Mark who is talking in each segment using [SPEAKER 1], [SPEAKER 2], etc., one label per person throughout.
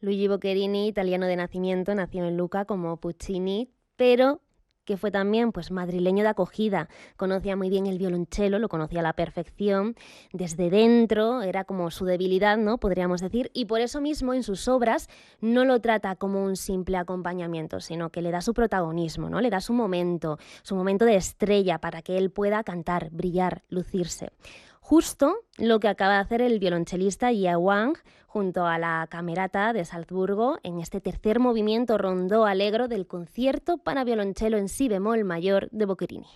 [SPEAKER 1] Luigi Boccherini, italiano de nacimiento, nació en Lucca como Puccini, pero que fue también pues madrileño de acogida. Conocía muy bien el violonchelo, lo conocía a la perfección, desde dentro, era como su debilidad, ¿no? Podríamos decir, y por eso mismo en sus obras no lo trata como un simple acompañamiento, sino que le da su protagonismo, ¿no? Le da su momento de estrella para que él pueda cantar, brillar, lucirse. Justo lo que acaba de hacer el violonchelista Jia Wang junto a la Camerata de Salzburgo en este tercer movimiento rondó allegro del concierto para violonchelo en si bemol mayor de Boccherini.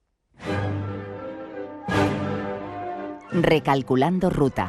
[SPEAKER 2] Recalculando ruta.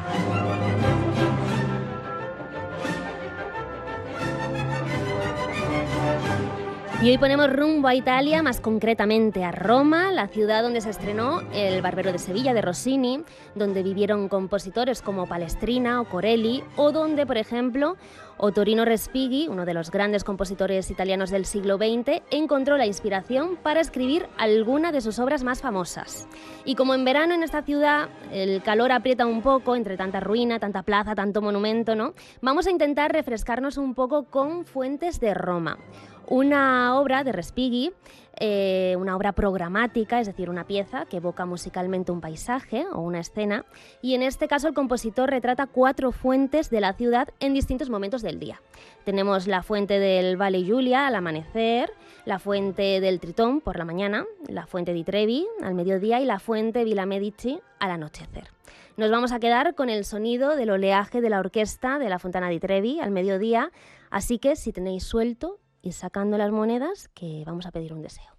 [SPEAKER 1] Y hoy ponemos rumbo a Italia, más concretamente a Roma, la ciudad donde se estrenó El Barbero de Sevilla de Rossini, donde vivieron compositores como Palestrina o Corelli, o donde, por ejemplo, Ottorino Respighi, uno de los grandes compositores italianos del siglo XX, encontró la inspiración para escribir alguna de sus obras más famosas. Y como en verano en esta ciudad el calor aprieta un poco entre tanta ruina, tanta plaza, tanto monumento, ¿no? Vamos a intentar refrescarnos un poco con Fuentes de Roma. Una obra de Respighi, una obra programática, es decir, una pieza que evoca musicalmente un paisaje o una escena, y en este caso el compositor retrata 4 fuentes de la ciudad en distintos momentos del día. Tenemos la fuente del Valle Giulia al amanecer, la fuente del Tritón por la mañana, la fuente di Trevi al mediodía y la fuente Villa Medici al anochecer. Nos vamos a quedar con el sonido del oleaje de la orquesta de la Fontana di Trevi al mediodía, así que si tenéis suelto, ir sacando las monedas, que vamos a pedir un deseo.